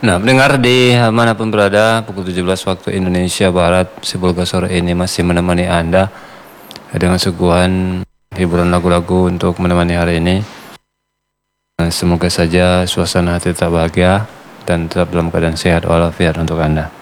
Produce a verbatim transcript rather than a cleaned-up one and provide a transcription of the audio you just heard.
Nah, pendengar di manapun berada, pukul tujuh belas waktu Indonesia Barat, si Bulga sore ini masih menemani Anda dengan suguhan hiburan lagu-lagu untuk menemani hari ini. Semoga saja suasana hati tetap bahagia dan tetap dalam keadaan sehat walafiat untuk Anda.